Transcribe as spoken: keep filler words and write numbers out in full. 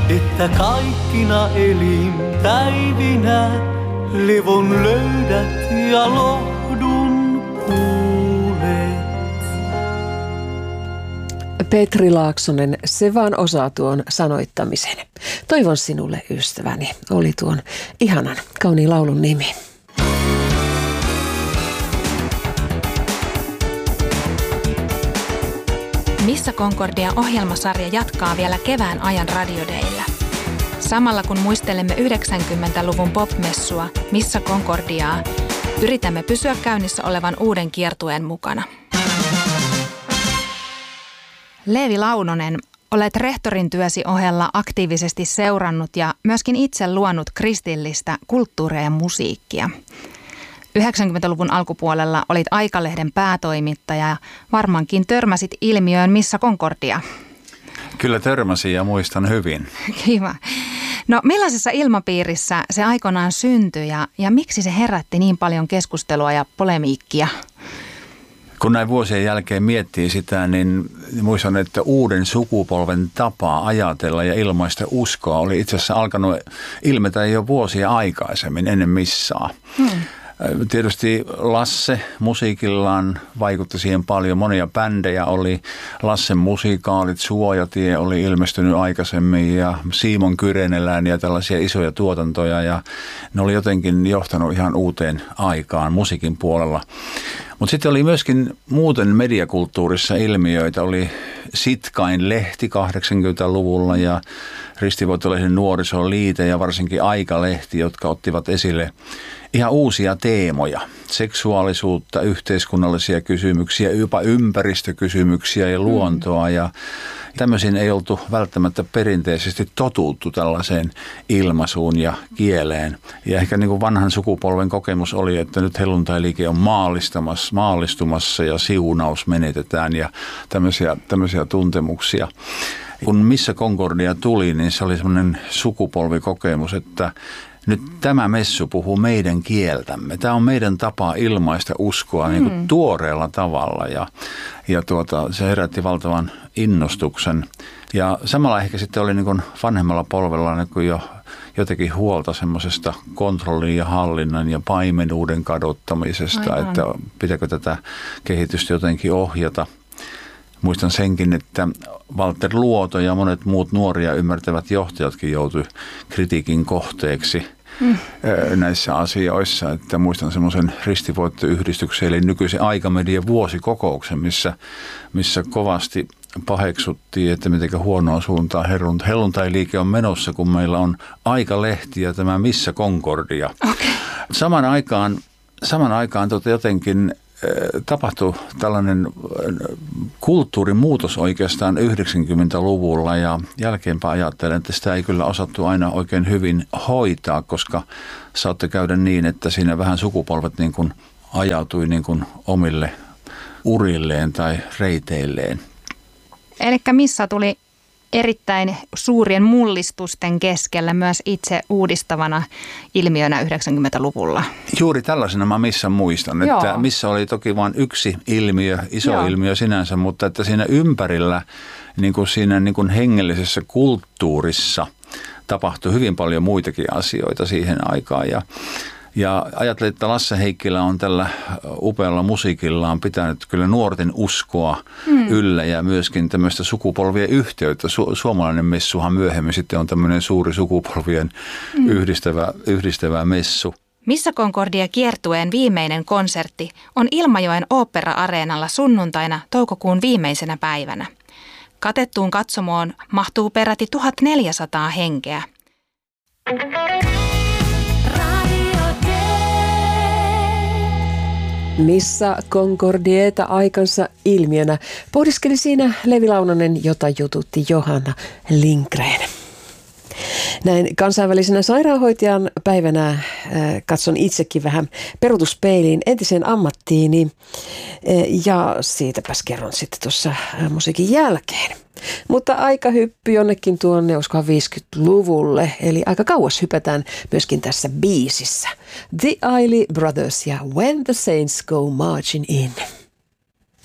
että kaikkina elinpäivinä levon löydät ja lohdun kuulet. Petri Laaksonen, se vaan osaa tuon sanoittamisen. Toivon sinulle, ystäväni, oli tuon ihanan kauniin laulun nimi. Missä Concordia -ohjelmasarja jatkaa vielä kevään ajan radiodeillä. Samalla kun muistelemme yhdeksänkymmentäluvun popmessua Missä Concordiaa, yritämme pysyä käynnissä olevan uuden kiertueen mukana. Leevi Launonen, olet rehtorin työsi ohella aktiivisesti seurannut ja myöskin itse luonut kristillistä kulttuuria ja musiikkia. yhdeksänkymmentäluvun alkupuolella olit Aikalehden päätoimittaja ja varmaankin törmäsit ilmiöön Missä Concordia. Kyllä törmäsin ja muistan hyvin. Kiva. No millaisessa ilmapiirissä se aikoinaan syntyi ja, ja miksi se herätti niin paljon keskustelua ja polemiikkia? Kun näin vuosien jälkeen miettii sitä, niin muistan, että uuden sukupolven tapa ajatella ja ilmaista uskoa oli itse asiassa alkanut ilmetä jo vuosia aikaisemmin ennen missaa. Hmm. Tietysti Lasse musiikillaan vaikutti siihen paljon. Monia bändejä oli. Lassen musikaalit, Suojatie oli ilmestynyt aikaisemmin ja Simon Kyrenelään ja tällaisia isoja tuotantoja. Ja ne oli jotenkin johtanut ihan uuteen aikaan musiikin puolella. Mutta sitten oli myöskin muuten mediakulttuurissa ilmiöitä. Oli Sitkain lehti kahdeksankymmentäluvulla ja Ristivoitolehden nuorisoliite ja varsinkin Aikalehti, jotka ottivat esille ihan uusia teemoja. Seksuaalisuutta, yhteiskunnallisia kysymyksiä, jopa ympäristökysymyksiä ja luontoa. Ja tämmöisiin ei oltu välttämättä perinteisesti totuttu tällaiseen ilmaisuun ja kieleen. Ja ehkä niin kuin vanhan sukupolven kokemus oli, että nyt helluntailiike on maallistamassa, maallistumassa ja siunaus menetetään ja tämmöisiä, tämmöisiä tuntemuksia. Kun Missä Concordia tuli, niin se oli semmoinen sukupolvikokemus, että nyt tämä messu puhuu meidän kieltämme. Tämä on meidän tapa ilmaista uskoa niin kuin tuoreella tavalla ja, ja tuota, se herätti valtavan innostuksen. Ja samalla ehkä sitten oli niin kuin vanhemmalla polvella niin kuin jo jotenkin huolta semmoisesta kontrollin ja hallinnan ja paimenuuden kadottamisesta, aivan, että pitääkö tätä kehitystä jotenkin ohjata. Muistan senkin, että Walter Luoto ja monet muut nuoria ymmärtävät johtajatkin joutui kritiikin kohteeksi mm. näissä asioissa. Että muistan semmoisen ristivoittoyhdistyksen eli nykyisen Aikamedian vuosikokouksen, missä, missä kovasti paheksuttiin, että miten huonoa suuntaan helluntailiike on menossa, kun meillä on Aikalehti ja tämä Missä Concordia. Okay. Saman aikaan, saman aikaan tota jotenkin tapahtui tällainen kulttuurimuutos oikeastaan yhdeksänkymmentäluvulla ja jälkeenpäin ajattelen, että sitä ei kyllä osattu aina oikein hyvin hoitaa, koska saattoi käydä niin, että siinä vähän sukupolvet niin kuin ajautui niin kuin omille urilleen tai reiteilleen. Elikkä Missä tuli erittäin suurien mullistusten keskellä myös itse uudistavana ilmiönä yhdeksänkymmentäluvulla. Juuri tällaisena mä Missä muistan, että Joo. Missä oli toki vain yksi ilmiö, iso Joo. ilmiö sinänsä, mutta että siinä ympärillä, niin kuin siinä niin kuin hengellisessä kulttuurissa tapahtui hyvin paljon muitakin asioita siihen aikaan ja Ja ajattelin, että Lasse Heikkilä on tällä upealla musiikillaan pitänyt kyllä nuorten uskoa mm. yllä ja myöskin tämmöistä sukupolvien yhteyttä. Su- suomalainen messuhan myöhemmin sitten on tämmöinen suuri sukupolvien mm. yhdistävä, yhdistävä messu. Missä Concordia -kiertueen viimeinen konsertti on Ilmajoen Ooppera-areenalla sunnuntaina toukokuun viimeisenä päivänä. Katettuun katsomoon mahtuu peräti tuhatneljäsataa henkeä. Missä Concordieta aikansa ilmiönä pohdiskeli siinä Leevi Launonen, jota jututti Johanna Lindgren. Näin kansainvälisenä sairaanhoitajan päivänä äh, katson itsekin vähän peruutuspeiliin entiseen ammattiini äh, ja siitäpäs kerron sitten tuossa äh, musiikin jälkeen. Mutta aika hyppy jonnekin tuonne, olisikohan viisikymmentäluvulle, eli aika kauas hypätään myöskin tässä biisissä. The Isley Brothers ja When the Saints Go Marching In.